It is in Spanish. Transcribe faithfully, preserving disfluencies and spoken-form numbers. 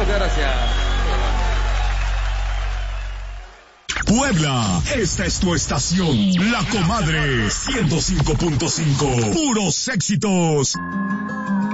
Muchas gracias. Puebla, esta es tu estación, La Comadre, ciento cinco punto cinco, puros éxitos.